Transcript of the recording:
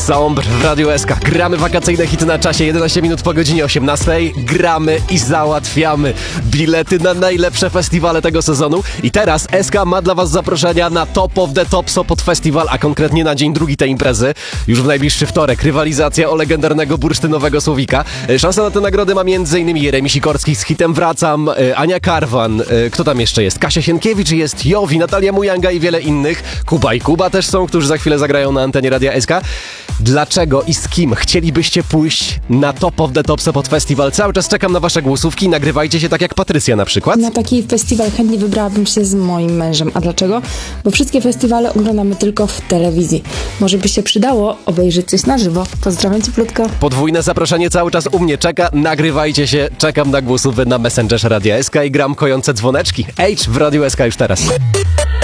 Sombre w Radiu SK. Gramy wakacyjne hity na czasie, 11 minut po godzinie 18. Gramy i załatwiamy bilety na najlepsze festiwale tego sezonu. I teraz SK ma dla was zaproszenia na Top of the Top Sopot Festival, a konkretnie na dzień drugi tej imprezy. Już w najbliższy wtorek rywalizacja o legendarnego bursztynowego słowika. Szansa na te nagrody ma m.in. Jeremi Sikorski z hitem Wracam, Ania Karwan, kto tam jeszcze jest? Kasia Sienkiewicz, jest Jowi, Natalia Mujanga i wiele innych. Kuba i Kuba też są, którzy za chwilę zagrają na antenie Radia SK. Dlaczego i z kim chcielibyście pójść na Top of the Top Sopot Festival? Cały czas czekam na wasze głosówki. Nagrywajcie się tak jak Patrycja na przykład. Na taki festiwal chętnie wybrałabym się z moim mężem. A dlaczego? Bo wszystkie festiwale oglądamy tylko w telewizji. Może by się przydało obejrzeć coś na żywo. Pozdrawiam cieplutko. Podwójne zaproszenie cały czas u mnie czeka. Nagrywajcie się. Czekam na głosówki na Messengerze Radia SK i gram kojące dzwoneczki. H w Radiu SK już teraz.